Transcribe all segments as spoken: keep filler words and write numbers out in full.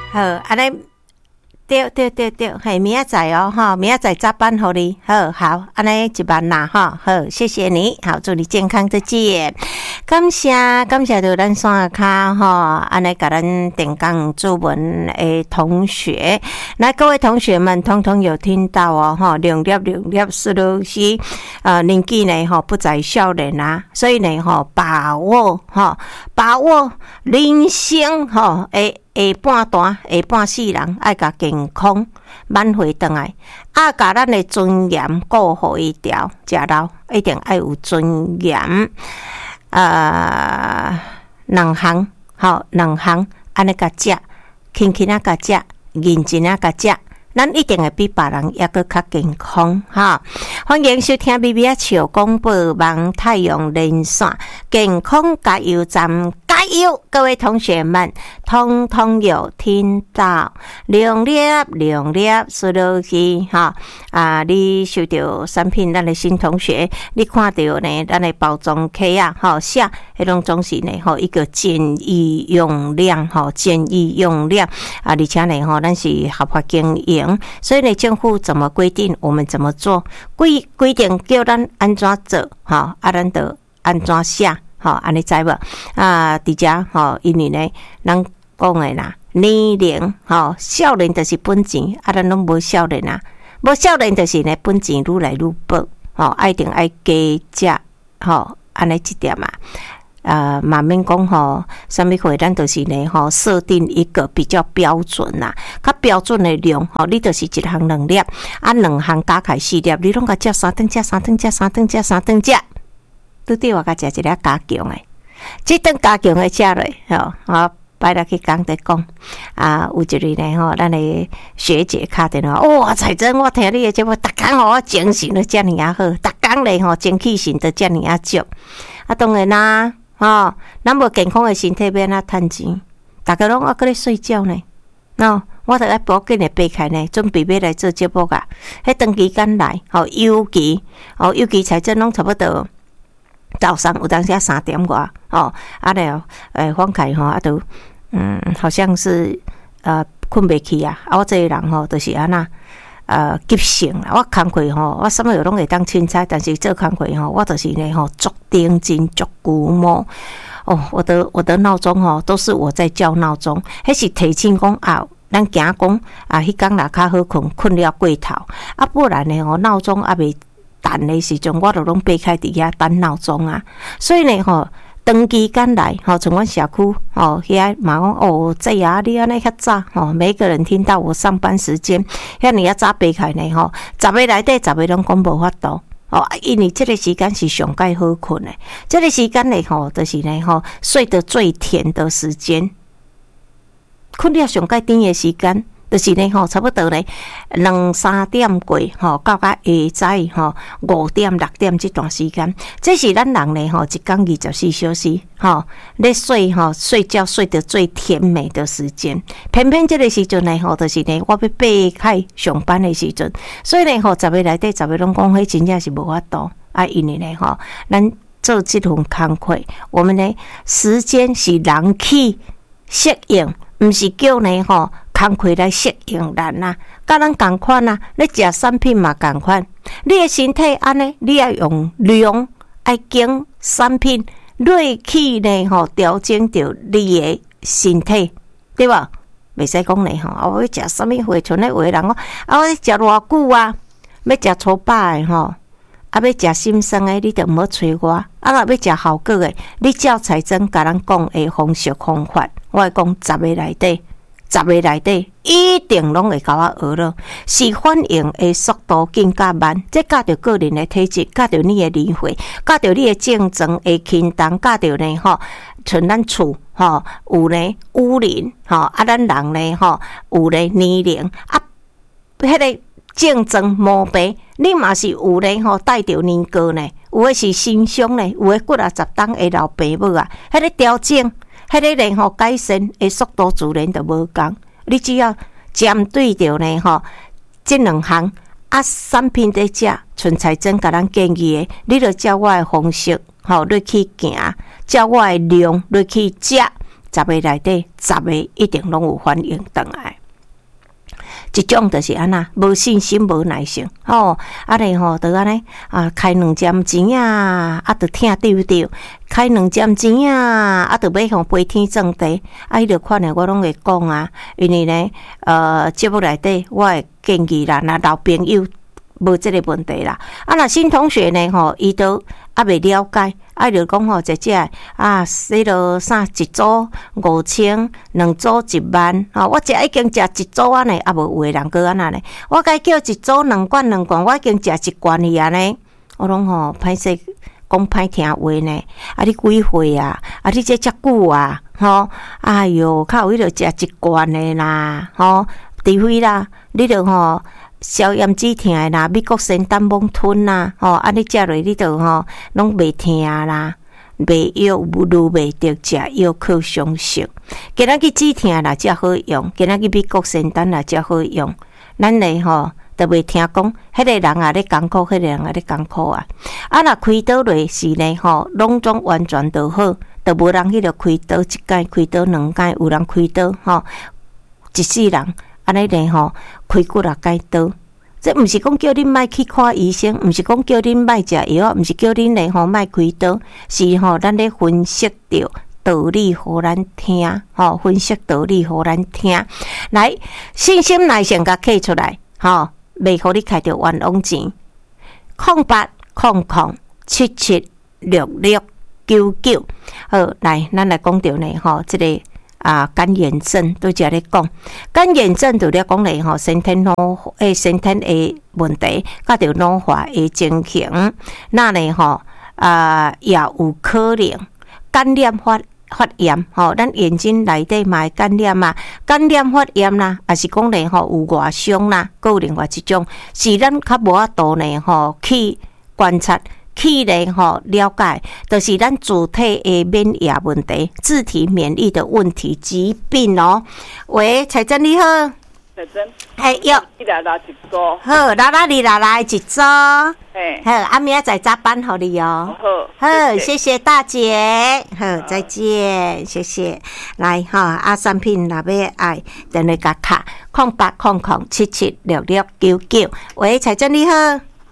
好，安尼对对对对，嘿，明仔载哦，哈，明仔载早班互你，好好，安尼一万啦，哈，好，谢谢你，好，祝你健康再见，感谢感谢着咱山卡哈，安尼甲咱电工作文的同学，来各位同学们，通通有听到哦，哈，两粒两粒是都是呃年纪呢，哈，不在少年啊，所以呢，哈，把握哈，把握人生哈，诶。下半段下半世人爱甲健康挽回转来，啊，甲咱的尊严顾好一条，食老一定爱有尊严。呃，两项吼，两项安尼甲食，轻轻啊甲食，认真啊甲食。咱一定会比别人也搁较健康哈！欢迎收听 B B 啊笑广播网太阳连线健康加油站，加油！各位同学们，通通有听到，两粒两粒说落去哈啊！你收到产品，咱的新同学，你看到呢，咱的包装盒啊，吼写迄种总是呢，吼一个建议用量，吼建议用量啊，而且呢，吼咱是合法经营。所以呢，政府怎么规定，我们怎么做？规规定叫咱安怎做，哈啊，咱就安怎写，哈，安尼知无？啊，伫遮吼，因为呢，咱讲的啦，年龄，吼，少年就是本钱，啊，咱拢无少年啊，无少年就是呢，本钱愈来愈薄，吼，一定爱加食，吼，安尼一点嘛。呃，嘛免讲吼，啥物货咱就是呢吼，设定一个比较标准啦，较标准的量吼，你就是一项两粒，啊，两项加起四粒，你拢甲食三顿食三顿食三顿食三顿食，拄对我甲食一粒加强的，这顿加强的食落吼，我摆落去讲在讲啊，有一日呢吼，咱的学姐敲电话，哇，彩珍，我听你的节目，逐工吼我精神都遮尔啊好，逐工咧吼精气神都遮尔啊足，啊，当然啦。哦，咱无健康的身体要哪趁钱？大家拢还搁咧睡觉呢。喏，我著爱赶紧的爬开呢，准备要来做节目啊。迄长期间来，吼，尤其哦，尤其财政拢差不多早上有当时三点外，哦，啊了，诶，放开吼，啊都，嗯，好像是呃困袂去啊。啊，我这个人吼，就是安那。呃，急性啦，我工课吼，我什么药拢会当凊彩，但是做工课吼，我就是呢吼，足定真足古摸哦，我的我的闹钟吼，都是我在叫闹钟，迄是提醒讲啊，咱惊讲啊，迄工若较好困，困了过头，啊，不然呢吼，闹钟还未弹的时阵，我就拢爬开伫遐等闹钟啊，所以呢吼。长期间来，吼，从阮社区，吼，遐嘛讲哦，这啊，你安尼遐早，吼，每个人听到我上班时间，遐尼啊早爬开呢，吼，十个内底十个拢讲无法度，哦，因为这个时间是上介好困的，这个时间呢，吼，就是呢，吼，睡得最甜的时间，困了上介甜的时间。就是呢，吼，差不多呢，两三点过，吼，到甲下早，吼，五点六点这段时间，这是咱人呢，吼，一天二十四小时，吼，咧睡，吼，睡觉睡得最甜美的时间。偏偏这个时阵呢，吼，就是呢，我要爬开上班的时阵，所以呢，吼，十个内底十个拢讲，迄真正是无法度啊，因为呢，吼，咱做这份工课，我们呢，时间是人去适应，毋是叫呢，吼。工课来适应咱呐，甲咱共款啊，你食产品嘛共款，你的身体安尼，你要用量，爱经产品锐去呢吼，调整着你的身体，对吧？袂使讲呢吼，啊，我要食啥物货，像咧有的人讲，啊，我要食偌久啊，要食粗饱的吼，啊，要食心酸的，你著毋好催我，啊，若要食好果的，你照财政甲咱讲的方式方法，我会讲十个内底。十个内底一定拢会甲我学了，是反应的速度更加慢。这甲着个人的体质，甲着你的年岁，甲着你的竞争的轻重，甲着呢吼，像咱厝吼有呢污林吼，啊咱人呢吼有呢年龄啊，迄个竞争毛病，你嘛是有呢吼带着年糕呢，有的是心伤呢，有的骨啊十当的老爸母啊，迄个调整。迄个呢吼改善的速度自然就无共，你只要针对着呢吼，这两项啊产品在食，纯财政甲咱建议的，你就照我的方式吼，你去行，照我的量你去食， 十个内底十个一定拢有反应转来。即种就是安那，无信心、无耐性，吼，安尼吼，就安尼啊，开两针钱啊，啊，就疼丢丢，开两针钱啊，啊，就要向飞天种地，啊，迄个款诶，我拢会讲啊，因为呢，呃，节目内底我会建议啦，若老朋友无即个问题啦，啊，若新同学呢，吼，伊都啊未了解。啊，就讲吼，姐姐啊，迄落啥一组五千，两组一万，吼，我食已經食一組啊呢，啊無有誒人個安那呢？我該叫一組兩罐兩罐，我已經食一罐去啊呢。我攏吼歹勢講歹聽話呢。啊，你幾歲啊？啊，你這遮久啊？吼，哎喲，較有迄落食一罐誒啦，吼，除非啦，你著吼。消炎止痛的啦，美國仙丹猛吞啦，吼，啊你食落你就吼，拢袂痛啦，袂药愈袂着食药靠常食。今仔日止痛啦，才好用；今仔日美國仙丹啦，才好用。咱嘞吼，都袂聽講，迄個人啊咧艱苦，迄個人啊咧艱苦啊。啊，若開刀落是呢吼，攏總完全都好，都無人迄個開刀一擺，開刀兩擺，有人開刀吼，一世人。安尼咧吼，開骨啊改刀，這毋是講叫恁莫去看醫生，毋是講叫恁莫食藥，毋是叫恁咧吼莫開刀，是吼咱咧分析着道理，互咱聽，吼分析道理，互咱聽。來，信心耐性甲刻出來，吼，袂互你開着冤枉錢。空八空空七七六六九九，好，來，咱來講着呢，吼，即個。啊，乾眼症都只咧講，乾眼症就咧講咧吼，先天腦誒，先天誒問題，甲着腦化誒情形，那咧吼啊，也有可能感染發發炎吼，咱眼睛內底嘛會感染啊，感染發炎啦，也是講咧吼有外傷啦，還有另外一種，是咱較無法度呢吼去觀察。去咧吼了解，就是咱主體的免疫問題、自體免疫的問題、疾病哦。喂，彩珍你好， 彩珍， 嘿喲， 你來拿一個， 好，拉拉你來來一組， 嘿， 好，阿明仔載早班互你哦， 好， 好，謝謝大姐，好，再見，謝謝，來哈，啊產品若要愛，等你甲卡，空八空空七七六六九九，喂，彩珍你好。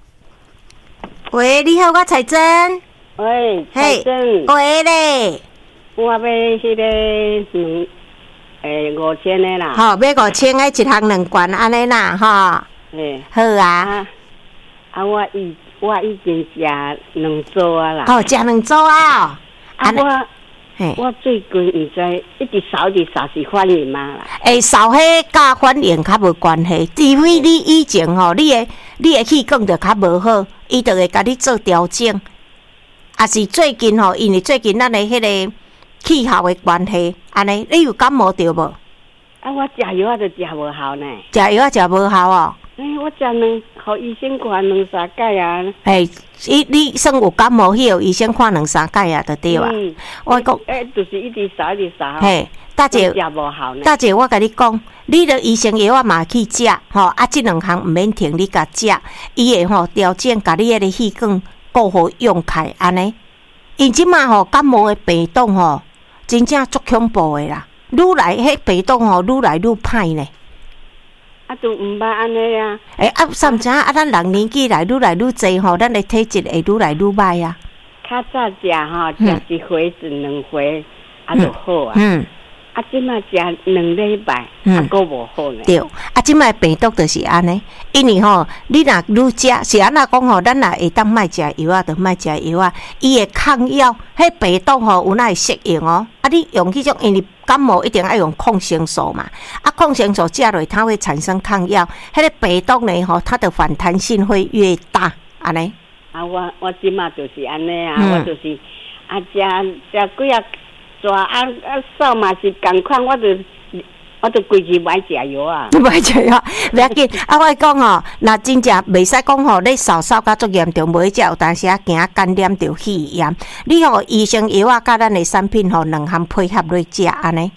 喂，你好，我彩珍。 喂，彩珍。 喂咧。 我要迄个两诶五千的啦。 好，要五千的，一项两罐安尼啦，吼。 诶。 好啊。 啊，啊我已我已经食两组啊啦。 哦，食两组啊。 啊我，我最近毋知一直扫一直扫是反应嘛啦。 诶，扫迄甲反应较无关系，除非你以前吼，你的你的气管就较无好。伊就会甲你做调整，啊是最近吼，因为最近咱的迄个气候的关系，安尼你有感冒着无？ 啊，我食药啊，就食无效呢。 食药啊，食无效哦。 诶、欸，我食两，互医生看两三摆啊。 诶，你你算有感冒去，医生看两三摆啊，就对啊。 嗯， 我讲， 诶、欸，就是一直扫一直扫。 嘿，大姐， 食无效呢。 大姐，我甲你讲，你的医生药啊嘛去食，吼，啊，即两项毋免停，你甲食，伊会吼调整，甲你迄个气管顾好用开，安尼。因即马吼感冒的病毒吼，真正足恐怖的啦，愈来迄病毒吼愈来愈歹呢。 啊，都毋捌安尼啊！ 诶、欸，啊，啥物事啊？咱人年纪来愈来愈济吼，咱的体质会愈来愈歹啊。 较早食吼，食一回至两回，啊就好啊。嗯。啊，即摆食两礼拜，啊，阁无好呢。 对，啊，即摆病毒就是安尼，因为吼，你若愈食，是安那讲吼，咱若会当莫食药啊，就莫食药啊。伊会抗药，迄病毒吼有哪会适应哦？啊，你用迄种，因为感冒一定要用抗生素嘛。啊，抗生素食落，它会产生抗药，迄个病毒呢吼，它的反弹性会越大，安尼。 啊，我我即摆就是安尼啊，嗯、我就是啊，食食几啊。做啊啊扫嘛是共款，我就我就规日买食药啊。 买食药，袂要紧。啊，我讲吼，若真正袂使讲吼，你扫扫甲足严重，袂食有当时啊惊感染着肺炎。你吼医生药啊，甲咱的产品吼两项配合来食安尼。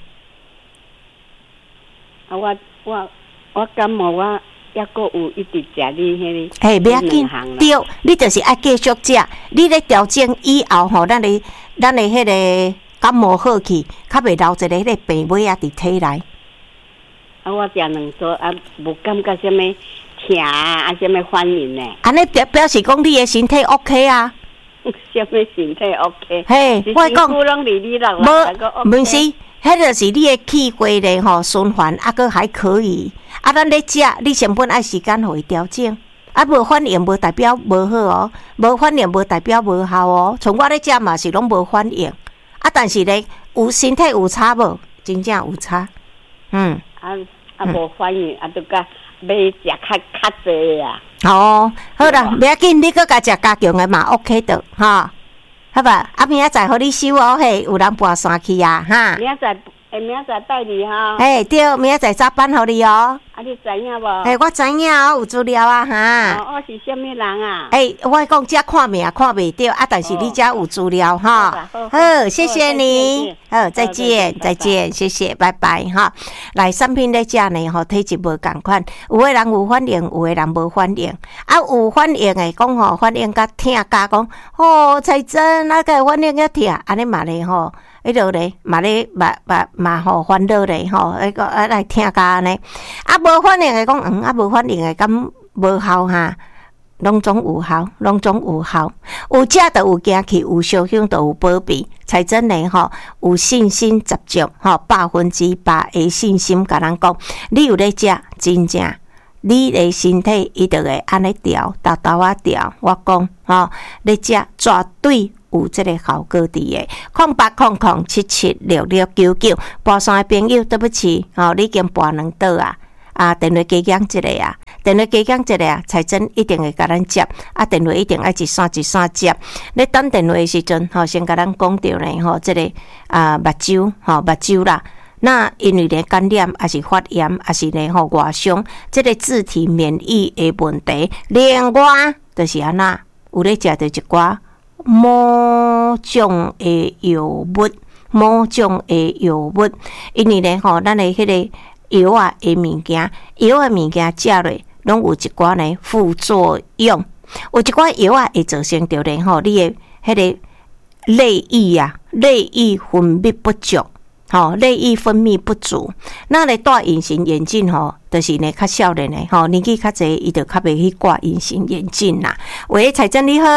啊，我我我感冒我抑阁有一直食你迄个。 嘿，袂要紧，对，你就是爱继续食。你咧调整以后吼，咱的咱的迄个。 感冒好去，较袂留一个迄个病尾啊伫体内。 啊，我食两桌啊，无感觉什么疼啊，啊什么反应呢？ 安尼表表示讲你的身体 OK 啊？ 什么身体 OK？ 嘿，我讲无拢离你落来，无，毋是，迄就是你的气血咧吼循环啊，佫还可以。啊，咱咧食，你成本爱时间互伊调整。啊，无反应无代表无好哦，无反应无代表无效哦。从我咧食嘛是拢无反应，啊，但是咧有身体有差无？真正有差。嗯。 啊啊，无反应啊，都甲要食较较济啊。 哦，好啦，袂要紧，你搁甲食加强的嘛 ，OK 的哈，好吧？啊，明仔载互你收哦，嘿，有人搬山去啊，哈。 明仔载，诶，明仔载带你哈。 嘿，对，明仔载早班互你哦。 啊，你知影无？ 嘿，我知影哦，有资料啊，哈。 哦，我是啥物人啊？ 诶，我讲遮看命看袂到啊，但是你遮有资料哈。好，谢谢你。好，再见，再见，谢谢，拜拜哈。来，产品咧食呢吼，体质无共款，有诶人有反应，有诶人无反应。啊，有反应诶，讲吼，反应甲疼甲讲，哦，才真啊个反应甲疼，安尼嘛咧吼。迄落咧，嘛咧，嘛嘛嘛吼烦恼咧吼，迄个啊来听甲安尼，啊无反应诶讲，嗯，啊无反应诶，敢无效哈？拢总有效，拢总有效。有食就有行去，有烧香就有保庇。才真诶吼，有信心十足吼，百分之百诶信心，甲咱讲，你有咧食，真正。你的身体伊就会安尼调，豆豆啊调。我讲吼，你食绝对有即个效果伫诶。空八空空七七六六九九，跋山诶朋友，对不起，吼，你已经跋两倒啊！啊，电话加减一个啊，电话加减一个啊，才真一定会甲咱接，啊，电话一定爱一线一线接。你等电话诶时阵，吼，先甲咱讲着咧，吼，即个啊，目睭，吼，目睭啦。那因为咧感染，还是发炎，还是咧吼外伤，即个自体免疫诶问题，另外就是安那有咧食着一寡某种诶药物，某种诶药物，因为咧吼，咱诶迄个药啊诶物件，药诶物件食落，拢有一寡呢副作用，有一寡药啊会造成着咧吼，你诶迄个泪液啊，泪液分泌不足。吼，泪液分泌不足，那咧戴隐形眼镜吼，就是呢较少年诶吼，年纪较侪，伊就较袂去挂隐形眼镜啦。喂，彩珍你好，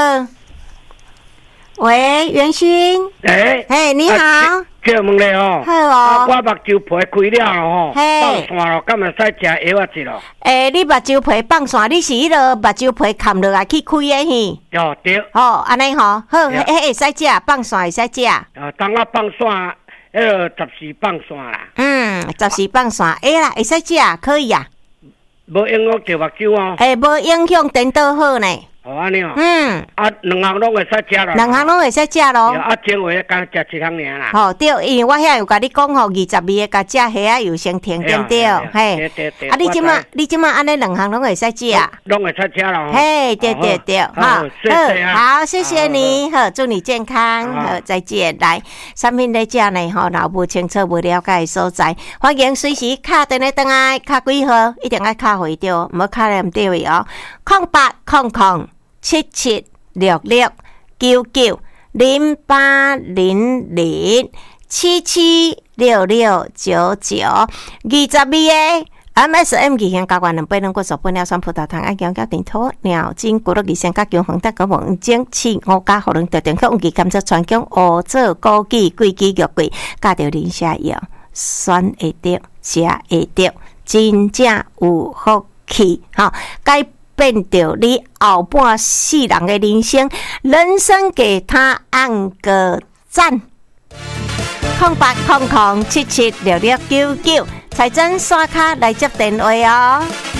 喂，元勋， 诶， 嘿，你好， 叫问咧吼， 好哦， 我目睭皮开了吼，放线咯，敢会使食药啊子咯？ 诶，你目睭皮放线，你是迄落目睭皮冚落来去开诶嘿？ 哦，对。 哦，安尼吼，好，迄迄会使食，放线会使食。 啊，当我放线。迄个十四放线啦， 嗯，十四放线，哎啦，会使食，可以啊， 无影响着目睭哦， 诶，无影响颠倒好呢。 哦，安尼哦。 嗯。 啊，两项拢会使食咯。 两项拢会使食咯。 啊，前回敢食一项尔啦。 吼，对，因为我遐有甲你讲吼，二十二个甲食虾啊，有先停对对，嘿。啊，你即马你即马安尼两项拢会使食。 拢会使食咯。 嘿，对对对，哈，好，好，谢谢你，好，祝你健康，好，再见。来，产品咧食呢，吼，若无清楚、无了解的所在，欢迎随时敲电话转来，敲几号，一定爱敲回着，唔好敲咧唔对位哦。空八空空。七七六六九九零八零零七七六六九九二十二个 M S M 二型加关两百两骨素半尿酸葡萄糖爱姜加电土尿精骨碌二型加姜黄德高黄精气五加可能特定空气感测传姜乌做枸杞桂枝玉桂加着磷下药酸会得食会得真正有福气哈该变着你后半世人的人生，人生给他按个赞。空八空空七七六六九九，财政刷卡来接电话哦。